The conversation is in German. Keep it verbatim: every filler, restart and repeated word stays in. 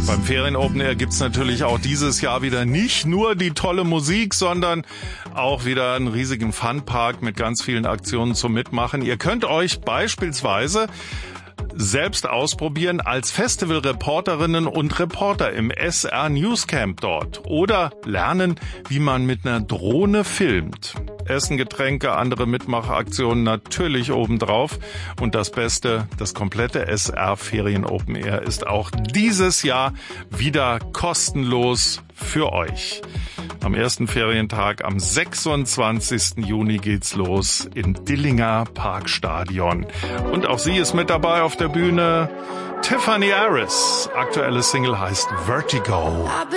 Beim Ferien Open Air gibt's natürlich auch dieses Jahr wieder nicht nur die tolle Musik, sondern auch wieder einen riesigen Funpark mit ganz vielen Aktionen zum Mitmachen. Ihr könnt euch beispielsweise selbst ausprobieren als Festivalreporterinnen und Reporter im S R Newscamp dort oder lernen, wie man mit einer Drohne filmt. Essen, Getränke, andere Mitmachaktionen natürlich obendrauf. Und das Beste, das komplette S R Ferien Open Air ist auch dieses Jahr wieder kostenlos für euch. Am ersten Ferientag, am sechsundzwanzigsten Juni geht's los im Dillinger Parkstadion. Und auch sie ist mit dabei auf der Bühne. Tiffany Harris. Aktuelle Single heißt Vertigo.